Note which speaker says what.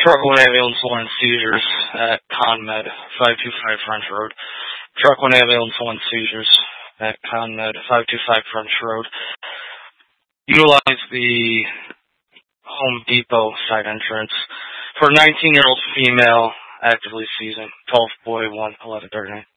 Speaker 1: Truck 1 ambulance 1 seizures at ConMed, 525 French Road. Truck 1 ambulance 1 seizures at ConMed, 525 French Road. Utilize the Home Depot side entrance for a 19-year-old female actively seizing. 12 boy 1 1139.